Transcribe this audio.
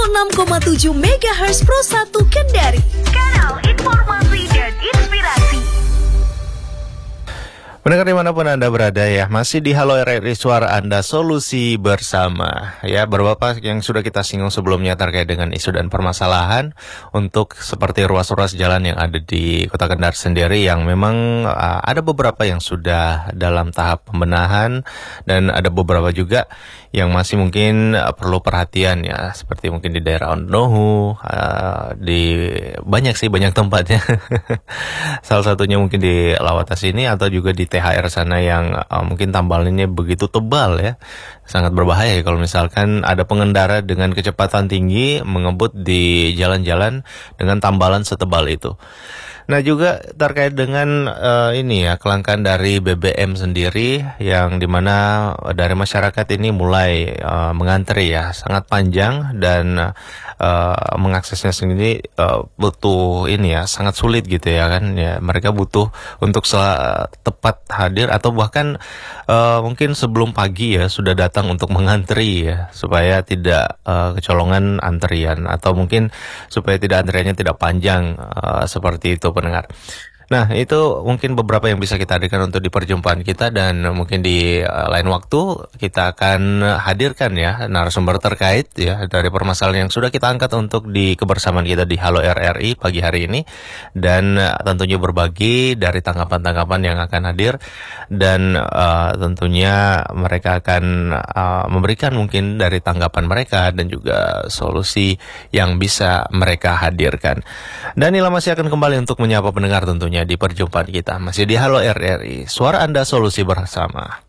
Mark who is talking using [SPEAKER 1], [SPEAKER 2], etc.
[SPEAKER 1] 106,7 MHz Pro 1 Kendari. Kanal informasi dan inspirasi.
[SPEAKER 2] Pendengar dimanapun Anda berada ya, masih di Halo RRI Suara Anda, solusi bersama. Ya, beberapa yang sudah kita singgung sebelumnya terkait dengan isu dan permasalahan untuk seperti ruas-ruas jalan yang ada di Kota Kendari sendiri yang memang ada beberapa yang sudah dalam tahap pembenahan dan ada beberapa juga yang masih mungkin perlu perhatian ya, seperti mungkin di daerah Ondohu, di banyak tempatnya. Salah satunya mungkin di Lawatas ini atau juga di THR sana yang mungkin tambalannya begitu tebal ya. Sangat berbahaya ya kalau misalkan ada pengendara dengan kecepatan tinggi mengebut di jalan-jalan dengan tambalan setebal itu. Nah juga terkait dengan ini ya, kelangkaan dari BBM sendiri yang dimana dari masyarakat ini mulai mengantri ya, sangat panjang dan mengaksesnya sendiri butuh ini ya, sangat sulit gitu ya kan ya, mereka butuh untuk tepat hadir atau bahkan mungkin sebelum pagi ya sudah datang untuk mengantri ya, supaya tidak kecolongan antrian atau mungkin supaya tidak antriannya tidak panjang seperti itu pendengar. Nah itu mungkin beberapa yang bisa kita hadirkan untuk di perjumpaan kita, dan mungkin di lain waktu kita akan hadirkan ya narasumber terkait ya dari permasalahan yang sudah kita angkat untuk di kebersamaan kita di Halo RRI pagi hari ini, dan tentunya berbagi dari tanggapan-tanggapan yang akan hadir, dan tentunya mereka akan memberikan mungkin dari tanggapan mereka dan juga solusi yang bisa mereka hadirkan. Dan Nila masih akan kembali untuk menyapa pendengar tentunya di perjumpaan kita masih di Halo RRI, suara Anda solusi bersama.